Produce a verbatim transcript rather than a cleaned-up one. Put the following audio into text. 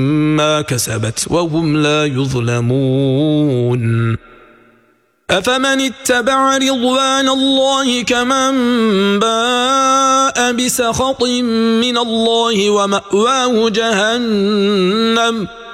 ما كسبت وهم لا يظلمون. أفمن اتبع رضوان الله كمن باء بسخط من الله ومأواه جهنم